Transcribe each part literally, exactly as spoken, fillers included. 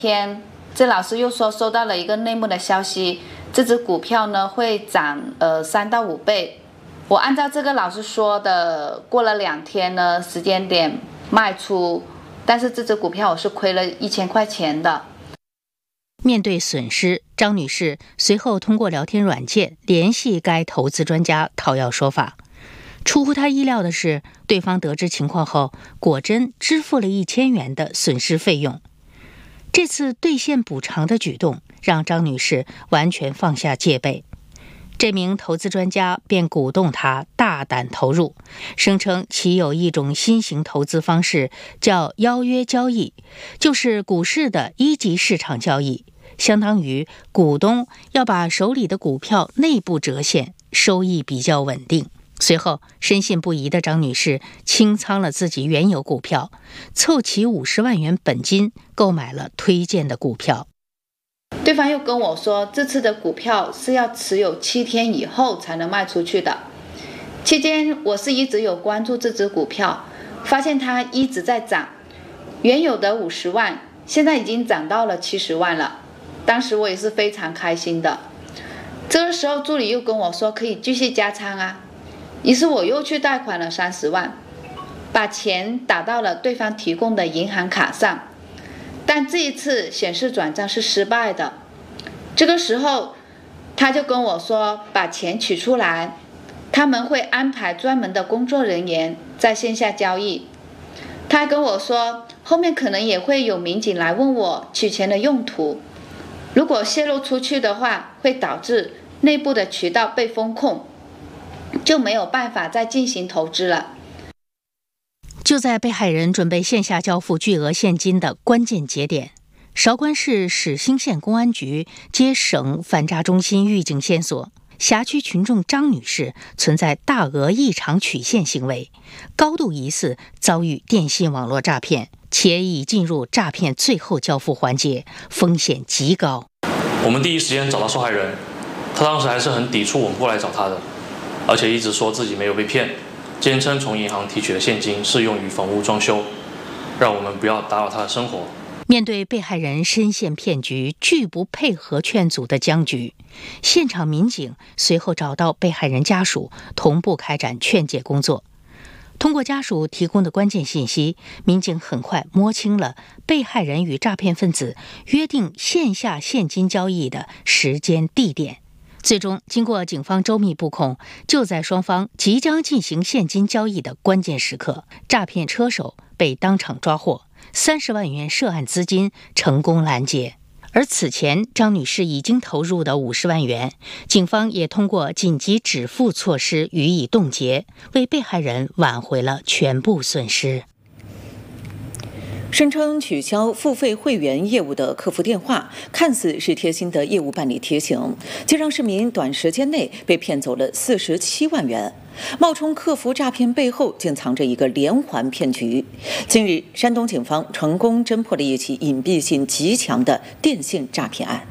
天，这老师又说收到了一个内幕的消息，这只股票呢会涨呃三到五倍。我按照这个老师说的，过了两天呢时间点卖出，但是这只股票我是亏了一千块钱的。 面对损失，张女士随后通过聊天软件联系该投资专家讨要说法。出乎她意料的是，对方得知情况后，果真支付了一千元的损失费用。这次兑现补偿的举动，让张女士完全放下戒备。这名投资专家便鼓动她大胆投入，声称其有一种新型投资方式，叫邀约交易，就是股市的一级市场交易，相当于股东要把手里的股票内部折现，收益比较稳定。随后，深信不疑的张女士清仓了自己原有股票，凑齐五十万元本金，购买了推荐的股票。 对方又跟我说，这次的股票是要持有七天以后才能卖出去的。期间，我是一直有关注这只股票，发现它一直在涨，原有的五十万，现在已经涨到了七十万了。当时我也是非常开心的。这个时候，助理又跟我说可以继续加仓啊。于是我又去贷款了三十万，把钱打到了对方提供的银行卡上，但这一次显示转账是失败的。这个时候他就跟我说把钱取出来，他们会安排专门的工作人员在线下交易。他还跟我说后面可能也会有民警来问我取钱的用途，如果泄露出去的话，会导致内部的渠道被封控，就没有办法再进行投资了。 就在被害人准备线下交付巨额现金的关键节点，韶关市始兴县公安局接省反诈中心预警线索，辖区群众张女士存在大额异常取现行为，高度疑似遭遇电信网络诈骗，且已进入诈骗最后交付环节，风险极高。 我们第一时间找到受害人，他当时还是很抵触我们过来找他的，而且一直说自己没有被骗，坚称从银行提取的现金是用于房屋装修，让我们不要打扰他的生活。 面对被害人深陷骗局、拒不配合劝阻的僵局，现场民警随后找到被害人家属，同步开展劝解工作。通过家属提供的关键信息，民警很快摸清了被害人与诈骗分子约定线下现金交易的时间地点。最终，经过警方周密布控，就在双方即将进行现金交易的关键时刻，诈骗车手被当场抓获，三十万元涉案资金成功拦截。而此前张女士已经投入的五十万元，警方也通过紧急止付措施予以冻结，为被害人挽回了全部损失。 声称取消付费会员业务的客服电话，看似是贴心的业务办理提醒，却让市民短时间内被骗走了四十七万元。冒充客服诈骗背后竟藏着一个连环骗局。近日，山东警方成功侦破了一起隐蔽性极强的电信诈骗案。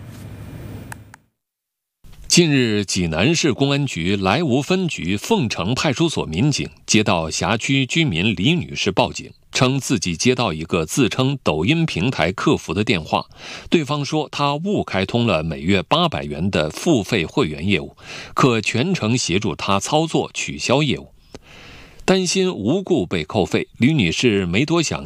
近日，济南市公安局莱芜分局凤城派出所民警接到辖区居民李女士报警，称自己接到一个自称抖音平台客服的电话，对方说他误开通了每月八百元的付费会员业务，可全程协助他操作取消业务。担心无故被扣费，李女士没多想